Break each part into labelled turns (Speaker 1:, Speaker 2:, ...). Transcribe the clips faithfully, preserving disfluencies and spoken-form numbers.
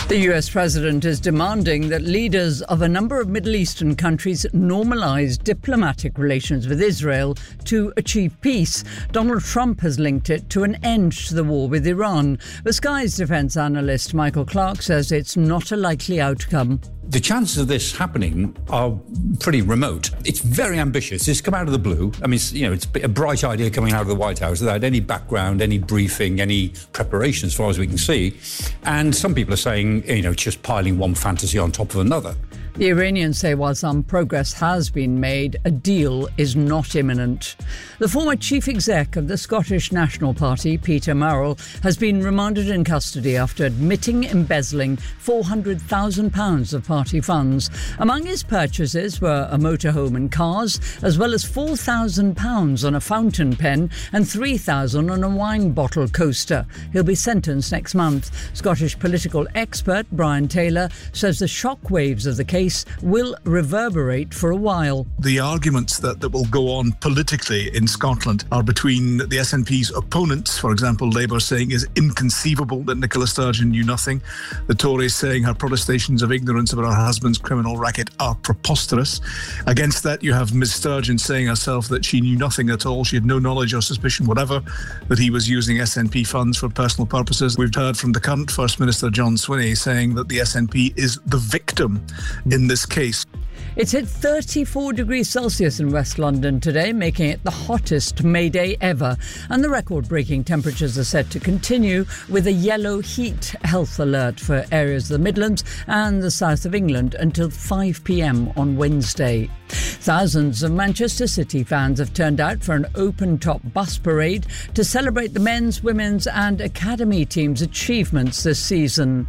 Speaker 1: The U S president is demanding that leaders of a number of Middle Eastern countries normalise diplomatic relations with Israel to achieve peace. Donald Trump has linked it to an end to the war with Iran. The Sky's defence analyst Michael Clark says it's not a likely outcome.
Speaker 2: The chances of this happening are pretty remote. It's very ambitious. It's come out of the blue. I mean, it's, you know, it's a bright idea coming out of the White House without any background, any briefing, any preparation, as far as we can see. And some people are saying, you know, just piling one fantasy on top of another.
Speaker 1: The Iranians say while some progress has been made, a deal is not imminent. The former chief exec of the Scottish National Party, Peter Murrell, has been remanded in custody after admitting embezzling four hundred thousand pounds of party funds. Among his purchases were a motorhome and cars, as well as four thousand pounds on a fountain pen and three thousand pounds on a wine bottle coaster. He'll be sentenced next month. Scottish political expert Brian Taylor says the shockwaves of the case will reverberate for a while.
Speaker 3: The arguments that, that will go on politically in Scotland are between the S N P's opponents, for example, Labour saying it's inconceivable that Nicola Sturgeon knew nothing, the Tories saying her protestations of ignorance about her husband's criminal racket are preposterous. Against that, you have Miz Sturgeon saying herself that she knew nothing at all, she had no knowledge or suspicion whatever that he was using S N P funds for personal purposes. We've heard from the current First Minister, John Swinney, saying that the S N P is the victim in this case.
Speaker 1: It's hit thirty-four degrees Celsius in West London today, making it the hottest May Day ever. And the record-breaking temperatures are set to continue with a yellow heat health alert for areas of the Midlands and the south of England until five p.m. on Wednesday. Thousands of Manchester City fans have turned out for an open-top bus parade to celebrate the men's, women's and academy teams' achievements this season.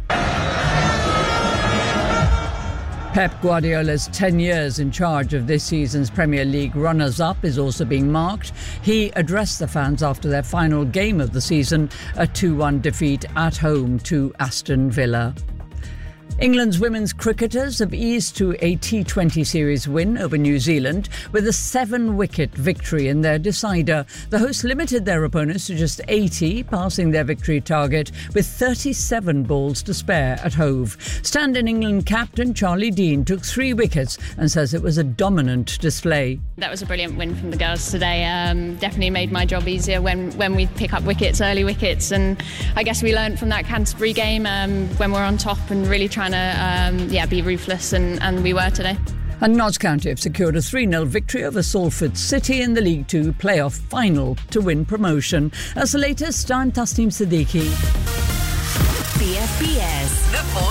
Speaker 1: Pep Guardiola's ten years in charge of this season's Premier League runners-up is also being marked. He addressed the fans after their final game of the season, a two one defeat at home to Aston Villa. England's women's cricketers have eased to a T twenty series win over New Zealand with a seven-wicket victory in their decider. The hosts limited their opponents to just eighty, passing their victory target with thirty-seven balls to spare at Hove. Stand-in England captain Charlie Dean took three wickets and says it was a dominant display.
Speaker 4: That was a brilliant win from the girls today. Um, definitely made my job easier when, when we pick up wickets, early wickets, and I guess we learned from that Canterbury game um, when we're on top and really trying to um, yeah, be ruthless, and, and we were today.
Speaker 1: And Notts County have secured a three nil victory over Salford City in the League Two playoff final to win promotion. As the latest, I'm Tasneem Siddiqui.
Speaker 5: B F B S. The